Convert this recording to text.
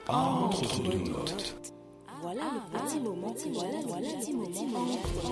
Entre deux notes. Voilà le petit moment, voilà le petit moment.